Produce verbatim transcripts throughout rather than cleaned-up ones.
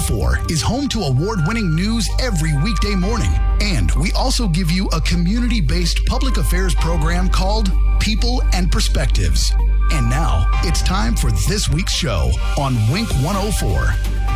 four is home to award-winning news every weekday morning. And we also give you a community-based public affairs program called People and Perspectives. And now it's time for this week's show on Wink one oh four.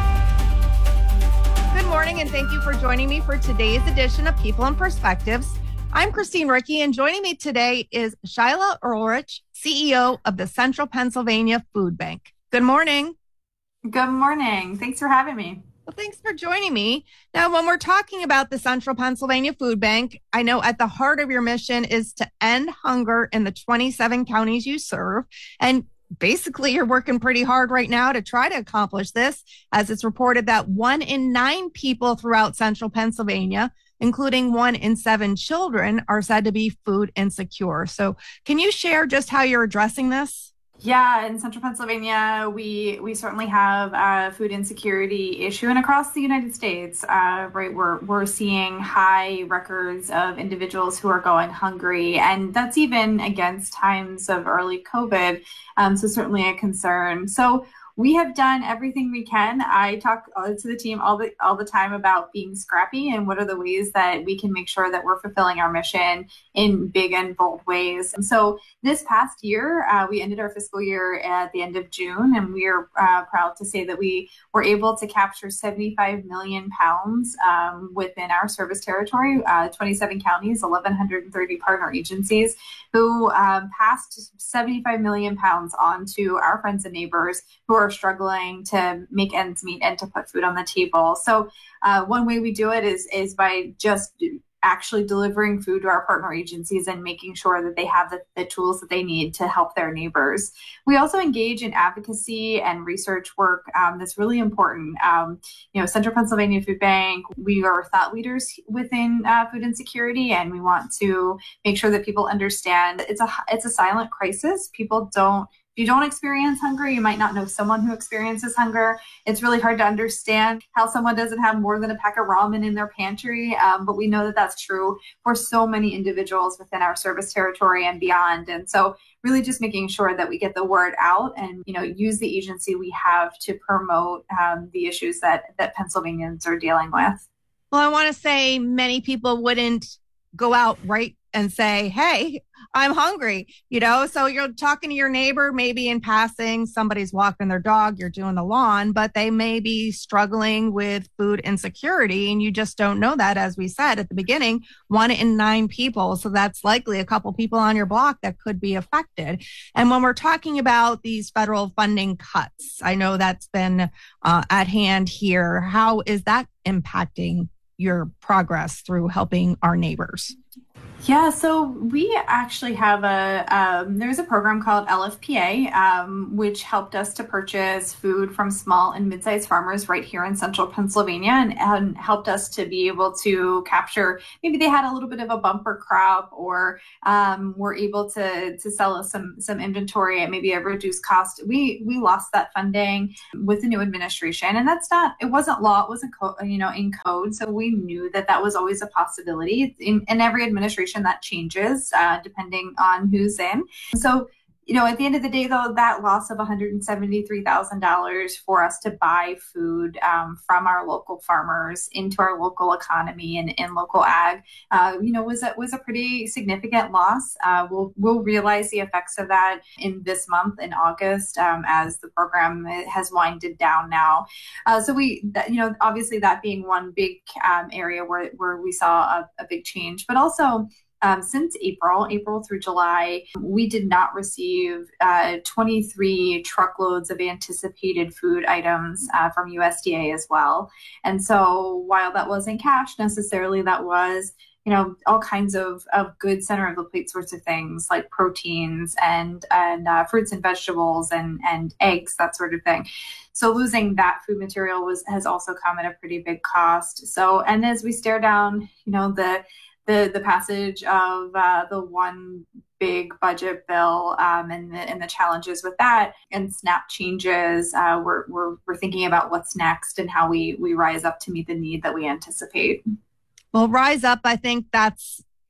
Good morning, and thank you for joining me for today's edition of People and Perspectives. I'm Christine Ricky, and joining me today is Shyla Ulrich, C E O of the Central Pennsylvania Food Bank. Good morning. Good morning. Thanks for having me. Well, thanks for joining me. Now, when we're talking about the Central Pennsylvania Food Bank, I know at the heart of your mission is to end hunger in the twenty-seven counties you serve. And basically, you're working pretty hard right now to try to accomplish this, as it's reported that one in nine people throughout Central Pennsylvania, including one in seven children, are said to be food insecure. So can you share just how you're addressing this? Yeah, in Central Pennsylvania, we we certainly have a food insecurity issue, and across the United States, uh, right, we're we're seeing high records of individuals who are going hungry, and that's even against times of early COVID. Um, so certainly a concern. So we have done everything we can. I talk to the team all the all the time about being scrappy and what are the ways that we can make sure that we're fulfilling our mission in big and bold ways. And so this past year, uh, we ended our fiscal year at the end of June, and we are uh, proud to say that we were able to capture seventy-five million pounds um, within our service territory, uh, twenty-seven counties, one thousand one hundred thirty partner agencies, who um, passed seventy-five million pounds on to our friends and neighbors who are struggling to make ends meet and to put food on the table. So uh, one way we do it is is by just actually delivering food to our partner agencies and making sure that they have the, the tools that they need to help their neighbors. We also engage in advocacy and research work um, that's really important. Um, you know, Central Pennsylvania Food Bank, we are thought leaders within uh, food insecurity, and we want to make sure that people understand it's a it's a silent crisis. People don't If you don't experience hunger, you might not know someone who experiences hunger. It's really hard to understand how someone doesn't have more than a pack of ramen in their pantry, um, but we know that that's true for so many individuals within our service territory and beyond. And so really just making sure that we get the word out and, you know, use the agency we have to promote um, the issues that, that Pennsylvanians are dealing with. Well, I want to say many people wouldn't go out right and say, hey, I'm hungry, you know, so you're talking to your neighbor, maybe in passing, somebody's walking their dog, you're doing the lawn, but they may be struggling with food insecurity. And you just don't know that, as we said at the beginning, one in nine people. So that's likely a couple people on your block that could be affected. And when we're talking about these federal funding cuts, I know that's been uh, at hand here. How is that impacting your progress through helping our neighbors? Yeah, so we actually have a, um, there's a program called L F P A, um, which helped us to purchase food from small and mid-sized farmers right here in Central Pennsylvania, and, and helped us to be able to capture, maybe they had a little bit of a bumper crop, or um, were able to to sell us some some inventory at maybe a reduced cost. We we lost that funding with the new administration, and that's not, it wasn't law, it wasn't co- you know in code, so we knew that that was always a possibility. In, in every administration, that changes uh, depending on who's in. So, you know, at the end of the day, though, that loss of one hundred seventy-three thousand dollars for us to buy food um, from our local farmers into our local economy and in local ag, uh, you know, was a, was a pretty significant loss. Uh, we'll we'll realize the effects of that in this month, in August, um, as the program has winded down now. Uh, so we, that, you know, obviously that being one big um, area where where we saw a, a big change, but also, Um, since April, April through July, we did not receive uh, twenty-three truckloads of anticipated food items uh, from U S D A as well. And so while that wasn't cash necessarily, that was, you know, all kinds of, of good center of the plate sorts of things like proteins and and uh, fruits and vegetables and and eggs, that sort of thing. So losing that food material was has also come at a pretty big cost. So, and as we stare down, you know, the the the passage of uh, the one big budget bill um, and the and the challenges with that, and SNAP changes, uh, we're we're we're thinking about what's next and how we we rise up to meet the need that we anticipate. Well, rise up, I think that's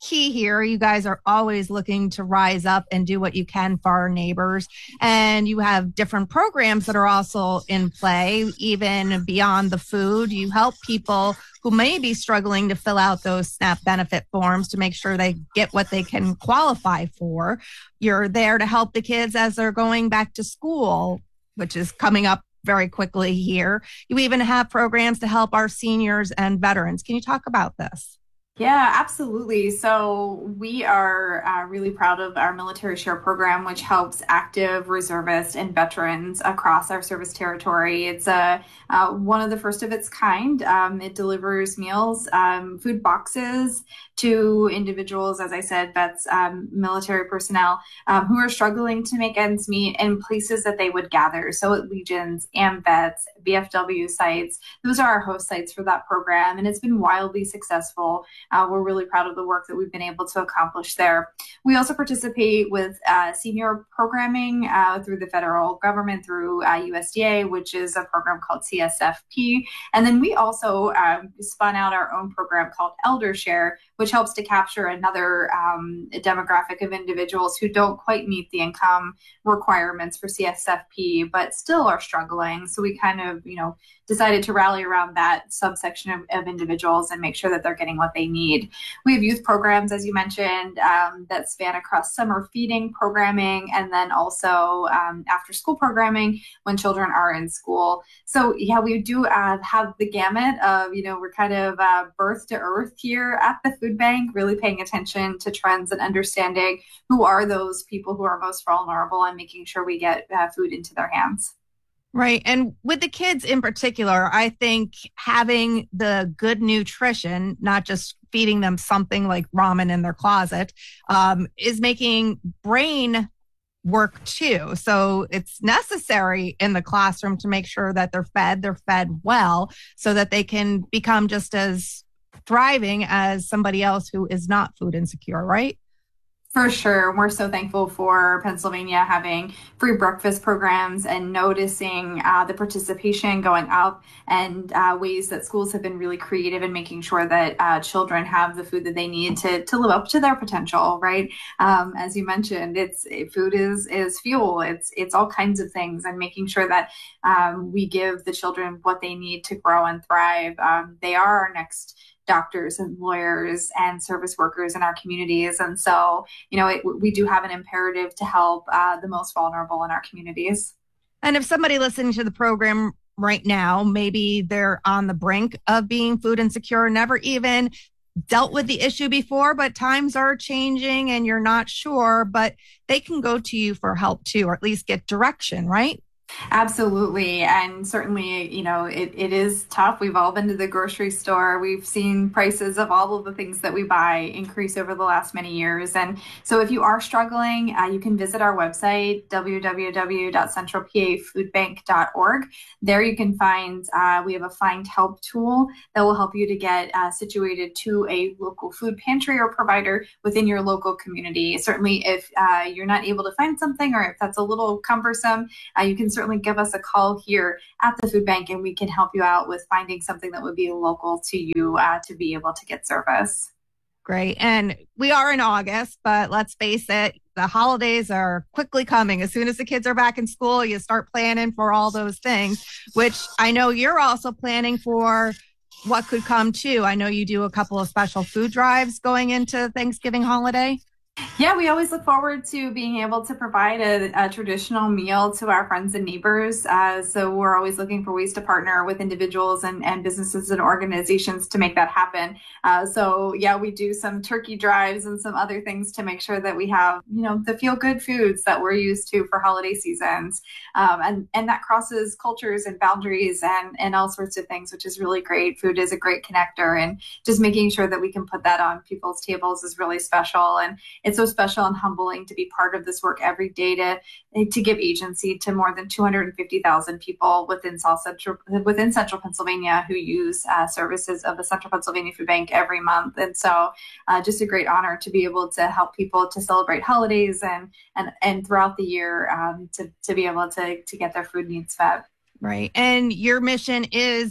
key here. You guys are always looking to rise up and do what you can for our neighbors. And you have different programs that are also in play, even beyond the food. You help people who may be struggling to fill out those SNAP benefit forms to make sure they get what they can qualify for. You're there to help the kids as they're going back to school, which is coming up very quickly here. You even have programs to help our seniors and veterans. Can you talk about this? Yeah, absolutely. So we are uh, really proud of our Military Share program, which helps active reservists and veterans across our service territory. It's a uh, one of the first of its kind. Um, it delivers meals, um, food boxes to individuals, as I said, vets, um, military personnel um, who are struggling to make ends meet in places that they would gather. So at Legions, AMVETS, V F W sites, those are our host sites for that program, and it's been wildly successful. Uh, we're really proud of the work that we've been able to accomplish there. We also participate with uh, senior programming uh, through the federal government, through uh, U S D A, which is a program called C S F P. And then we also um, spun out our own program called Elder Share, which helps to capture another um, demographic of individuals who don't quite meet the income requirements for C S F P, but still are struggling. So we kind of, you know, decided to rally around that subsection of, of individuals and make sure that they're getting what they need. We have youth programs, as you mentioned, um, that span across summer feeding programming and then also um, after school programming when children are in school. So yeah, we do uh, have the gamut of, you know, we're kind of uh, birth to earth here at the food bank, really paying attention to trends and understanding who are those people who are most vulnerable and making sure we get uh, food into their hands. Right. And with the kids in particular, I think having the good nutrition, not just feeding them something like ramen in their closet, um, is making brain work too. So it's necessary in the classroom to make sure that they're fed, they're fed well, so that they can become just as thriving as somebody else who is not food insecure, right? For sure. We're so thankful for Pennsylvania having free breakfast programs and noticing uh, the participation going up and uh, ways that schools have been really creative in making sure that uh, children have the food that they need to, to live up to their potential, right? Um, as you mentioned, it's food is is fuel. It's it's all kinds of things, and making sure that um, we give the children what they need to grow and thrive. Um, they are our next doctors and lawyers and service workers in our communities. And so, you know, it, we do have an imperative to help uh, the most vulnerable in our communities. And if somebody listening to the program right now, maybe they're on the brink of being food insecure, never even dealt with the issue before, but times are changing and you're not sure, but they can go to you for help too, or at least get direction, right? Absolutely. And certainly, you know, it, it is tough. We've all been to the grocery store. We've seen prices of all of the things that we buy increase over the last many years. And so if you are struggling, uh, you can visit our website, w w w dot central p a food bank dot org. There you can find, uh, we have a find help tool that will help you to get uh, situated to a local food pantry or provider within your local community. Certainly, if uh, you're not able to find something, or if that's a little cumbersome, uh, you can certainly Certainly give us a call here at the food bank and we can help you out with finding something that would be local to you uh, to be able to get service. Great. And we are in August, but let's face it, the holidays are quickly coming. As soon as the kids are back in school, you start planning for all those things, which I know you're also planning for what could come too. I know you do a couple of special food drives going into Thanksgiving holiday. Yeah, we always look forward to being able to provide a, a traditional meal to our friends and neighbors. Uh, so we're always looking for ways to partner with individuals and, and businesses and organizations to make that happen. Uh, so yeah, we do some turkey drives and some other things to make sure that we have, you know, the feel-good foods that we're used to for holiday seasons. Um, and, and that crosses cultures and boundaries and, and all sorts of things, which is really great. Food is a great connector, and just making sure that we can put that on people's tables is really special. And it's so special and humbling to be part of this work every day to to give agency to more than two hundred fifty thousand people within South Central within Central Pennsylvania who use uh, services of the Central Pennsylvania Food Bank every month. And so, uh, just a great honor to be able to help people to celebrate holidays and and and throughout the year um, to to be able to to get their food needs fed. Right, and your mission is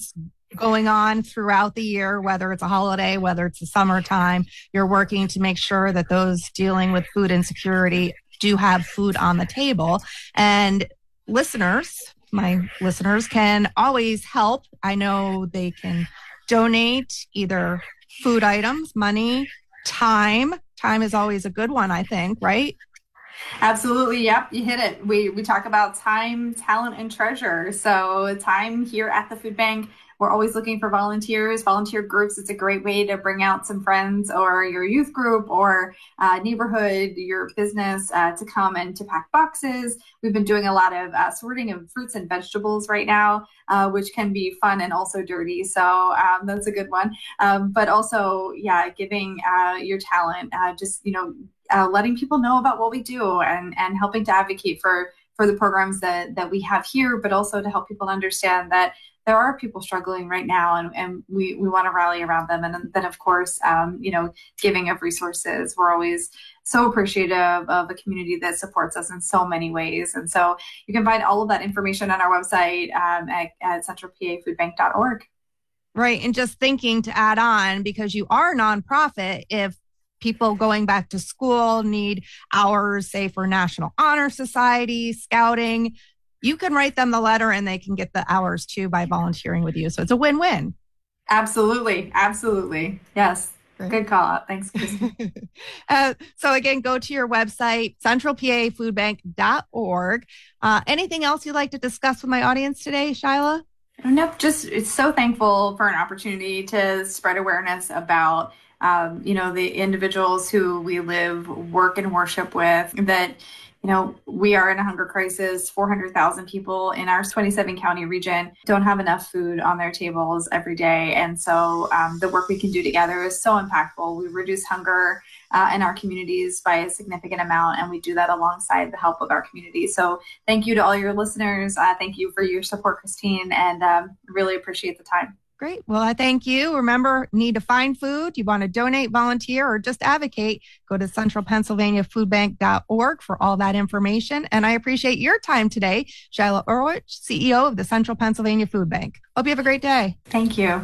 going on throughout the year, whether it's a holiday, whether it's the summertime. You're working to make sure that those dealing with food insecurity do have food on the table. And listeners, my listeners can always help. I know they can donate either food items, money, time. Time is always a good one, I think, right? Absolutely. Yep. You hit it. We, we talk about time, talent, and treasure. So time here at the food bank, we're always looking for volunteers, volunteer groups. It's a great way to bring out some friends or your youth group or uh, neighborhood, your business uh, to come and to pack boxes. We've been doing a lot of uh, sorting of fruits and vegetables right now, uh, which can be fun and also dirty. So um, that's a good one. Um, but also, yeah, giving uh, your talent, uh, just, you know, uh, letting people know about what we do and, and helping to advocate for, for the programs that, that we have here, but also to help people understand that there are people struggling right now, and, and we, we want to rally around them. And then, of course, um, you know, giving of resources. We're always so appreciative of a community that supports us in so many ways. And so you can find all of that information on our website um, at, at central p a food bank dot org. Right. And just thinking to add on, because you are a nonprofit, if people going back to school need hours, say, for National Honor Society, scouting, you can write them the letter and they can get the hours too by volunteering with you. So it's a win-win. Absolutely. Absolutely. Yes. Great. Good call out. Thanks, Christy. uh, so again, go to your website, central p a food bank dot org. Uh, anything else you'd like to discuss with my audience today, Shyla? Nope. Just it's so thankful for an opportunity to spread awareness about um, you know, the individuals who we live, work, and worship with, that you know, we are in a hunger crisis. four hundred thousand people in our twenty-seven county region don't have enough food on their tables every day. And so um, the work we can do together is so impactful. We reduce hunger uh, in our communities by a significant amount, and we do that alongside the help of our community. So thank you to all your listeners. Uh, thank you for your support, Christine, and um, really appreciate the time. Great. Well, I thank you. Remember, need to find food, you want to donate, volunteer, or just advocate, go to central pennsylvania food bank dot org for all that information. And I appreciate your time today, Shyla Ulrich, C E O of the Central Pennsylvania Food Bank. Hope you have a great day. Thank you.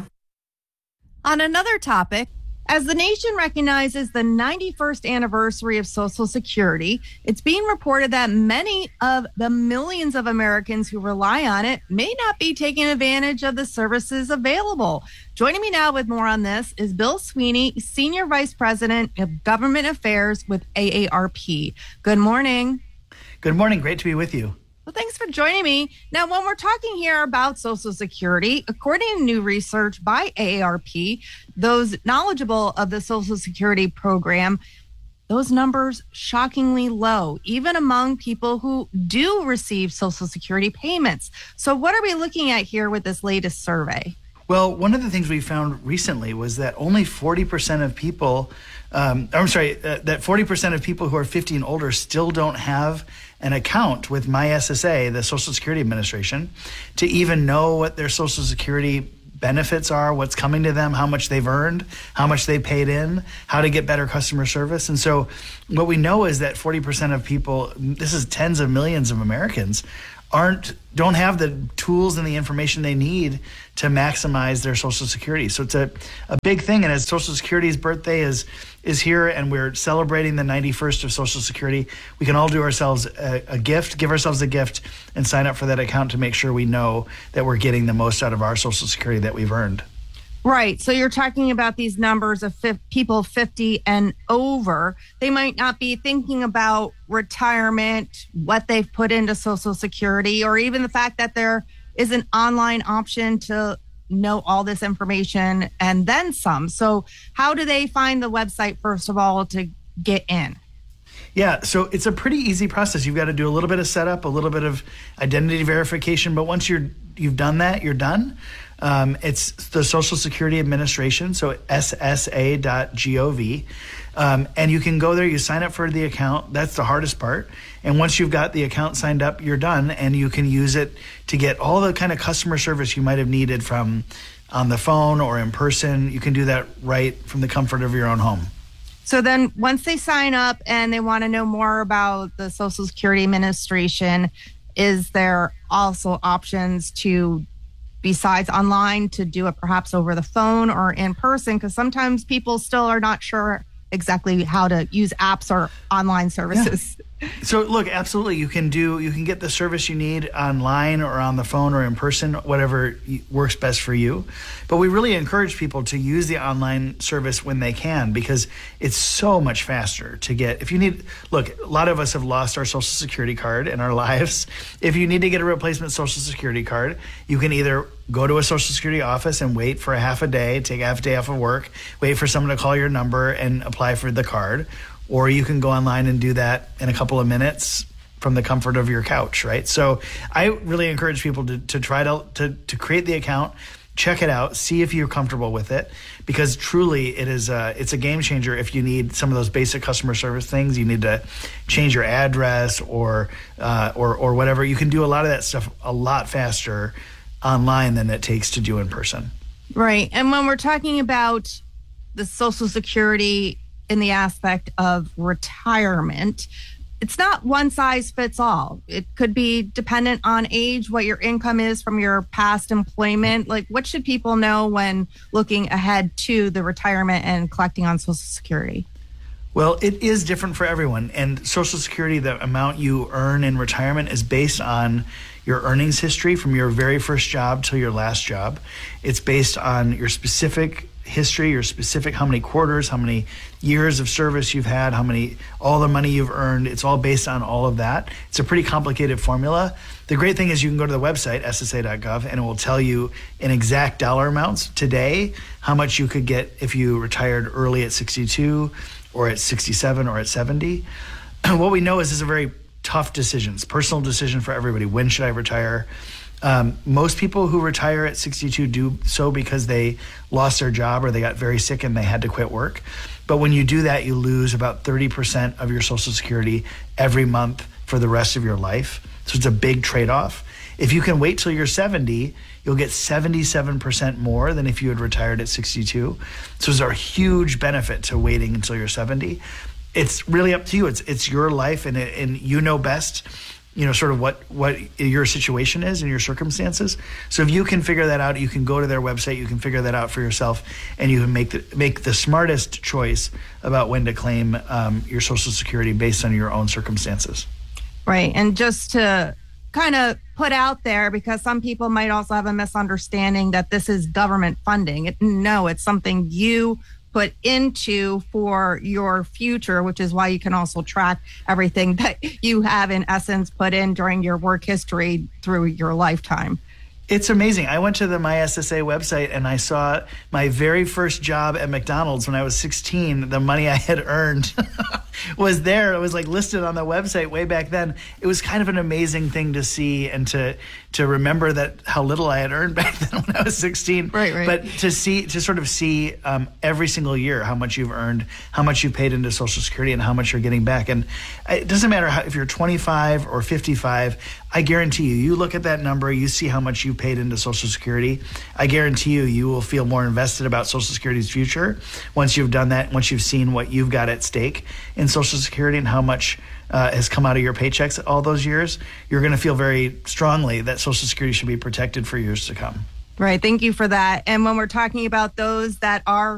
On another topic, as the nation recognizes the ninety-first anniversary of Social Security, it's being reported that many of the millions of Americans who rely on it may not be taking advantage of the services available. Joining me now with more on this is Bill Sweeney, Senior Vice President of Government Affairs with A A R P. Good morning. Good morning. Great to be with you. Well, thanks for joining me. Now, when we're talking here about Social Security, according to new research by A A R P, those knowledgeable of the Social Security program, those numbers shockingly low, even among people who do receive Social Security payments. So what are we looking at here with this latest survey? Well, one of the things we found recently was that only forty percent of people, um, I'm sorry, uh, that forty percent of people who are fifty and older still don't have an account with My S S A, the Social Security Administration, to even know what their Social Security benefits are, what's coming to them, how much they've earned, how much they paid in, how to get better customer service. And so what we know is that forty percent of people, this is tens of millions of Americans, aren't don't have the tools and the information they need to maximize their Social Security. So it's a, a big thing. And as Social Security's birthday is is here and we're celebrating the ninety-first of Social Security, we can all do ourselves a, a gift, give ourselves a gift, and sign up for that account to make sure we know that we're getting the most out of our Social Security that we've earned. Right. So you're talking about these numbers of fi- people fifty and over. They might not be thinking about retirement, what they've put into Social Security, or even the fact that there is an online option to know all this information and then some. So how do they find the website, first of all, to get in? Yeah, so it's a pretty easy process. You've got to do a little bit of setup, a little bit of identity verification, but once you're you've done that, you're done. Um, it's the Social Security Administration, so S S A dot gov. Um, and you can go there, you sign up for the account. That's the hardest part. And once you've got the account signed up, you're done, and you can use it to get all the kind of customer service you might have needed from on the phone or in person. You can do that right from the comfort of your own home. So then once they sign up and they want to know more about the Social Security Administration, is there also options to besides online to do it perhaps over the phone or in person? Because sometimes people still are not sure exactly how to use apps or online services. Yeah. So look, absolutely, you can do you can get the service you need online or on the phone or in person, whatever works best for you. But we really encourage people to use the online service when they can, because it's so much faster to get. If you need, look, a lot of us have lost our Social Security card in our lives. If you need to get a replacement Social Security card, you can either go to a Social Security office and wait for a half a day, take a half a day off of work, wait for someone to call your number and apply for the card. Or you can go online and do that in a couple of minutes from the comfort of your couch, right? So I really encourage people to, to try to, to, to create the account, check it out, see if you're comfortable with it, because truly it is a, it's a game changer. If you need some of those basic customer service things, you need to change your address or uh, or or whatever. You can do a lot of that stuff a lot faster online than it takes to do in person. Right. And when we're talking about the Social Security in the aspect of retirement, it's not one size fits all. It could be dependent on age, what your income is from your past employment. Like, what should people know when looking ahead to the retirement and collecting on Social Security? Well, it is different for everyone. And Social Security, the amount you earn in retirement, is based on your earnings history from your very first job till your last job. It's based on your specific history, your specific how many quarters, how many years of service you've had, how many, all the money you've earned. It's all based on all of that. It's a pretty complicated formula. The great thing is you can go to the website, S S A dot gov, and it will tell you in exact dollar amounts today how much you could get if you retired early at sixty-two or at sixty-seven or at seventy. What we know is this is a very tough decision. It's a personal decision for everybody. When should I retire? Um, most people who retire at sixty-two do so because they lost their job or they got very sick and they had to quit work. But when you do that, you lose about thirty percent of your Social Security every month for the rest of your life. So it's a big trade-off. If you can wait till you're seventy, you'll get seventy-seven percent more than if you had retired at sixty-two. So there's a huge benefit to waiting until you're seventy. It's really up to you. It's it's your life, and it, and you know best, you know, sort of what, what your situation is and your circumstances. So if you can figure that out, you can go to their website, you can figure that out for yourself, and you can make the, make the smartest choice about when to claim um, your Social Security based on your own circumstances. Right. And just to kind of put out there, because some people might also have a misunderstanding that this is government funding. It, no, it's something you put into for your future, which is why you can also track everything that you have in essence put in during your work history through your lifetime. It's amazing. I went to the My S S A website and I saw my very first job at McDonald's when I was sixteen. The money I had earned was there. It was like listed on the website way back then. It was kind of an amazing thing to see and to to remember that how little I had earned back then when I was sixteen. Right, right. But to see, to sort of see um, every single year how much you've earned, how much you paid into Social Security, and how much you're getting back. And it doesn't matter how, if you're twenty-five or fifty-five. I guarantee you, you look at that number, you see how much you paid into Social Security. I guarantee you, you will feel more invested about Social Security's future once you've done that, once you've seen what you've got at stake in Social Security and how much uh, has come out of your paychecks all those years. You're going to feel very strongly that Social Security should be protected for years to come. Right. Thank you for that. And when we're talking about those that are